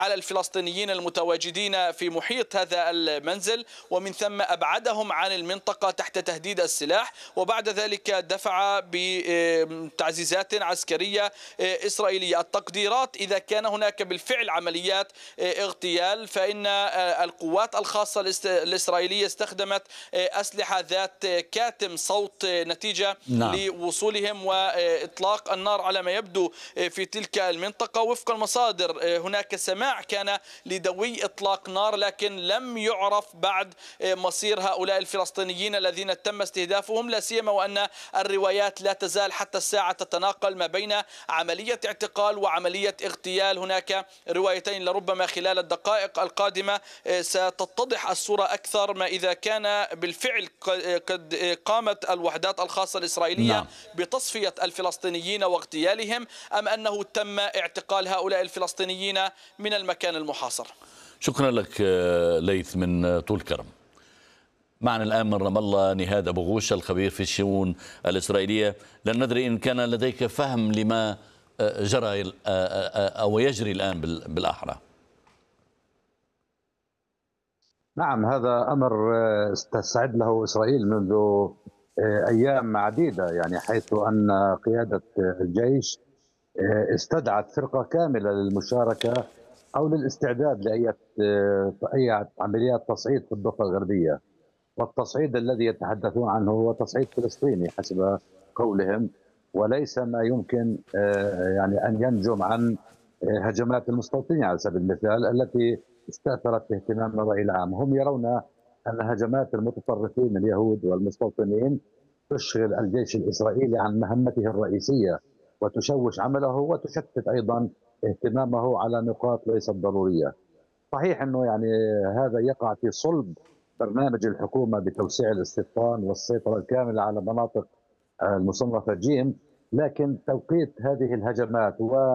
على الفلسطينيين المتواجدين في محيط هذا المنزل، ومن ثم أبعدهم عن المنطقة تحت تهديد السلاح، وبعد ذلك دفع بتعزيزات عسكرية إسرائيلية. التقديرات إذا كان هناك بالفعل عمليات اغتيال، فإن القوات الخاصة الإسرائيلية استخدمت أسلحة ذات كاتم صوت نتيجة نعم. لوصولهم وإطلاق النار على ما يبدو في تلك المنطقة. وفق المصادر هناك سماع كان لدوي إطلاق نار، لكن لم يعرف بعد مصير هؤلاء الفلسطينيين الذين تم استهدافهم، لا سيما وأن الروايات لا تزال حتى الساعة تتناقل ما بين عملية اعتقال وعملية اغتيال. هناك روايتين، لربما خلال الدقائق القادمة ستتضح الصورة أكثر، ما إذا كان بالفعل قد قامت الوحدات الخاصة الإسرائيلية نعم. بتصفية الفلسطينيين واغتيالهم، أم أنه تم اعتقال هؤلاء الفلسطينيين من المكان المحاصر. شكرا لك ليث من طول كرم. معنا الآن من رام الله نهاد أبو غوش الخبير في الشؤون الإسرائيلية. لا ندري إن كان لديك فهم لما جرى أو يجري الآن بالأحرى. نعم، هذا أمر تستعد له إسرائيل منذ أيام عديدة، يعني حيث أن قيادة الجيش استدعت فرقة كاملة للمشاركة أو للاستعداد لأي عمليات تصعيد في الضفة الغربية. والتصعيد الذي يتحدثون عنه هو تصعيد فلسطيني حسب قولهم، وليس ما يمكن يعني أن ينجم عن هجمات المستوطنين على سبيل المثال التي استأثرت في اهتمام الرأي العام. هم يرون أن هجمات المتطرفين اليهود والمستوطنين تشغل الجيش الإسرائيلي عن مهمته الرئيسية وتشوش عمله وتشتت أيضا اهتمامه على نقاط ليست ضرورية. صحيح أنه يعني هذا يقع في صلب برنامج الحكومة بتوسيع الاستيطان والسيطرة الكاملة على مناطق المصنفة جيم، لكن توقيت هذه الهجمات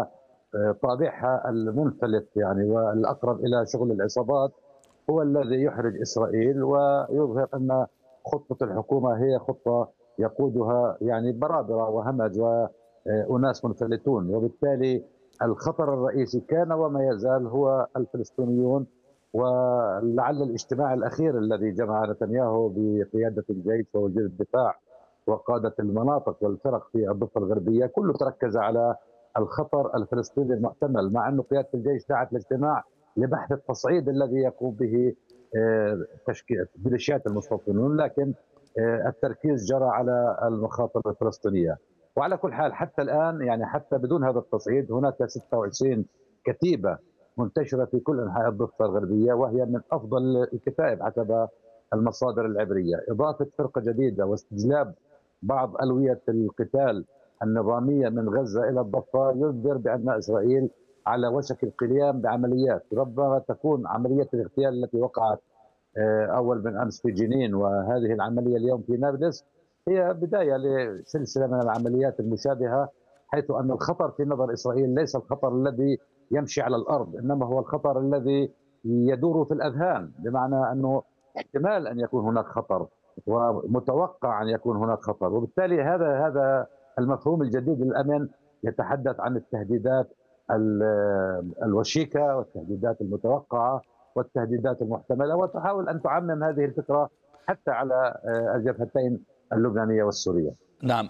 وطابعها المنفلت يعني والأقرب إلى شغل العصابات هو الذي يحرج إسرائيل ويظهر أن خطة الحكومة هي خطة يقودها يعني برابرة وهمج وأناس منفلتون، وبالتالي الخطر الرئيسي كان وما يزال هو الفلسطينيون. ولعل الاجتماع الأخير الذي جمع نتنياهو بقيادة الجيش ووزير الدفاع وقادة المناطق والفرق في الضفة الغربية كله تركز على الخطر الفلسطيني المحتمل، مع أن قيادة الجيش دعت الاجتماع لبحث التصعيد الذي يقوم به تشكيل ميليشيات المستوطنين، لكن التركيز جرى على المخاطر الفلسطينية. وعلى كل حال حتى الآن يعني حتى بدون هذا التصعيد هناك 26 كتيبة منتشرة في كل أنحاء الضفة الغربية، وهي من أفضل الكتائب حسب المصادر العبرية. إضافة فرقة جديدة واستجلاب بعض ألوية القتال النظامية من غزة إلى الضفة يخبر بأن إسرائيل على وشك القيام بعمليات، ربما تكون عملية الاغتيال التي وقعت أول من أمس في جنين وهذه العملية اليوم في نابلس هي بداية لسلسلة من العمليات المشابهة، حيث أن الخطر في نظر إسرائيل ليس الخطر الذي يمشي على الأرض، إنما هو الخطر الذي يدور في الأذهان، بمعنى أنه احتمال أن يكون هناك خطر ومتوقع أن يكون هناك خطر. وبالتالي هذا المفهوم الجديد للأمن يتحدث عن التهديدات الوشيكة والتهديدات المتوقعة والتهديدات المحتملة، وتحاول أن تعمم هذه الفكرة حتى على الجبهتين اللبنانية والسورية. نعم.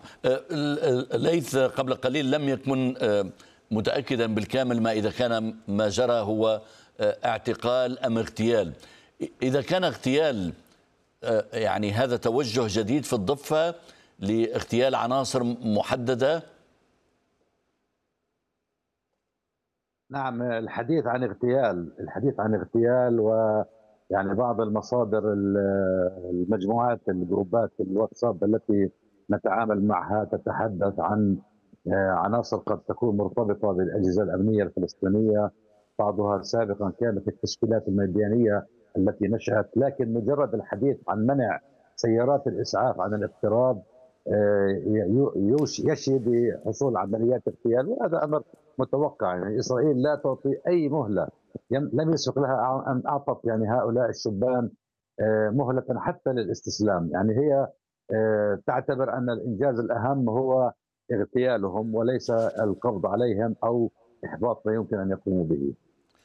ليث قبل قليل لم يكن متأكدا بالكامل ما إذا كان ما جرى هو اعتقال أم اغتيال. إذا كان اغتيال يعني هذا توجه جديد في الضفة لاغتيال عناصر محددة. نعم، الحديث عن اغتيال ويعني بعض المصادر المجموعات الجروبات الواتساب التي نتعامل معها تتحدث عن عناصر قد تكون مرتبطة بالأجهزة الأمنية الفلسطينية، بعضها سابقا كانت في التشكيلات الميدانية التي نشأت، لكن مجرد الحديث عن منع سيارات الإسعاف عن الاقتراب يشي بحصول عمليات اغتيال، وهذا أمر متوقع. يعني إسرائيل لا تعطي أي مهلة، لم يسبق لها أن أعطت يعني هؤلاء الشبان مهلة حتى للاستسلام. يعني هي تعتبر أن الإنجاز الأهم هو اغتيالهم وليس القبض عليهم أو إحباط ما يمكن أن يقوموا به.